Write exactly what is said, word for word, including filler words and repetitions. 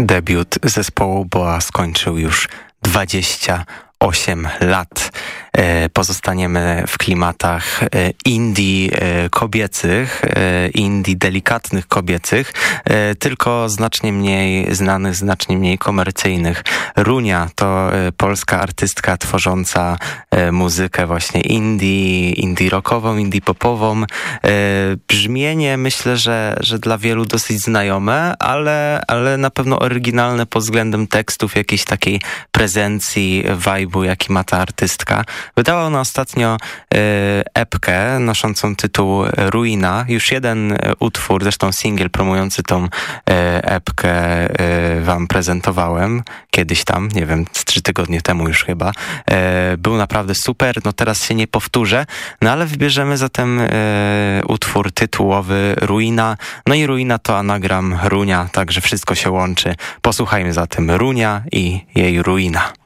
Debiut zespołu Boa skończył już dwadzieścia osiem lat. Pozostaniemy w klimatach indie kobiecych, indie delikatnych kobiecych, tylko znacznie mniej znanych, znacznie mniej komercyjnych. Runia to polska artystka tworząca muzykę właśnie indie, indie rockową, indie popową. Brzmienie myślę, że, że dla wielu dosyć znajome, ale, ale na pewno oryginalne pod względem tekstów, jakiejś takiej prezencji, vibe'u, jaki ma ta artystka. Wydała ona ostatnio e, epkę noszącą tytuł Ruina. Już jeden utwór, zresztą singiel promujący tą e, epkę e, wam prezentowałem kiedyś tam, nie wiem, z trzy tygodnie temu już chyba. E, był naprawdę super, no teraz się nie powtórzę, no ale wybierzemy zatem e, utwór tytułowy Ruina. No i Ruina to anagram Runia, także wszystko się łączy. Posłuchajmy zatem Runia i jej Ruina.